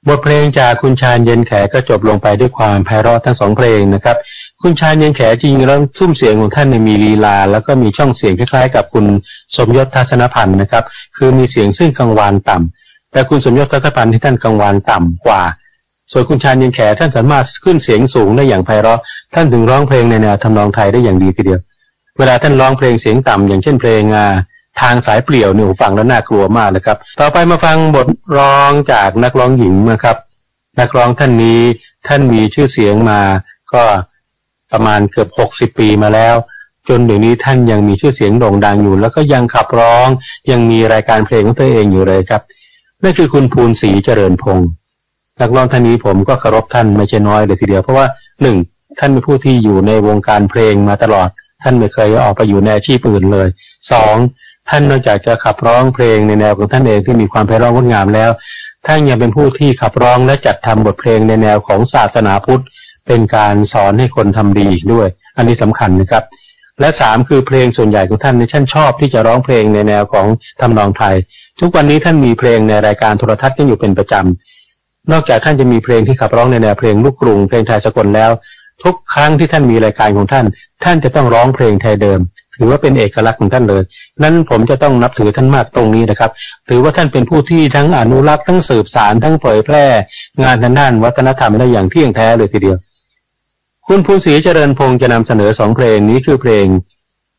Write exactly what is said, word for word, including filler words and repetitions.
บทเพลงจากคุณชาญเย็นแขก็จบลงไปด้วยความไพเราะทั้งสองเพลงนะครับคุณชาญเย็นแขจริงแล้วซุ้มเสียงของท่านมีลีลาแล้วก็มีช่องเสียงคล้ายๆกับคุณสมยศทัศนพันธ์นะครับคือมีเสียงซึ่งกังวานต่ำแต่คุณสมยศทัศนพันธ์ที่ท่านกังวานต่ำกว่าส่วนคุณชาญเย็นแขท่านสามารถขึ้นเสียงสูงได้อย่างไพเราะท่านถึงร้องเพลงในแนวทำนองไทยได้อย่างดีทีเดียวเวลาท่านร้องเพลงเสียงต่ำอย่างเช่นเพลงทางสายเปลี่ยวเนี่ยฟังแล้วน่ากลัวมากเลยครับต่อไปมาฟังบทร้องจากนักร้องหญิงนะครับนักร้องท่านนี้ท่านมีชื่อเสียงมาก็ประมาณเกือบหกสิบปีมาแล้วจนเดี๋ยวนี้ท่านยังมีชื่อเสียงโด่งดังอยู่แล้วก็ยังขับร้องยังมีรายการเพลงของตัวเองอยู่เลยครับนั่นคือคุณภูนศรีเจริญพงศ์นักร้องท่านนี้ผมก็เคารพท่านไม่ใช่น้อยเลยทีเดียวเพราะว่าหนึ่งท่านเป็นผู้ที่อยู่ในวงการเพลงมาตลอดท่านไม่เคยออกไปอยู่ในอาชีพอื่นเลยสองท่านนอกจากจะขับร้องเพลงในแนวของท่านเองที่มีความไพเราะงดงามแล้วท่านยังเป็นผู้ที่ขับร้องและจัดทำบทเพลงในแนวของศาสนาพุทธเป็นการสอนให้คนทำดีอีกด้วยอันนี้สำคัญนะครับและสามคือเพลงส่วนใหญ่ของท่านในท่านชอบที่จะร้องเพลงในแนวของทำนองไทยทุกวันนี้ท่านมีเพลงในรายการโทรทัศน์กันอยู่เป็นประจำนอกจากท่านจะมีเพลงที่ขับร้องในแนวเพลงลูกกรุงเพลงไทยสากลแล้วทุกครั้งที่ท่านมีรายการของท่านท่านจะต้องร้องเพลงไทยเดิมถือว่าเป็นเอกลักษณ์ของท่านเลยนั้นผมจะต้องนับถือท่านมากตรงนี้นะครับถือว่าท่านเป็นผู้ที่ทั้งอนุรักษ์ทั้งสืบสานทั้งเผยแพร่งานทางด้านวัฒนธรรมได้อย่างเที่ยงแท้เลยทีเดียวคุณภูนศรีเจริญพงศ์จะนำเสนอสองเพลงนี้คือเพลง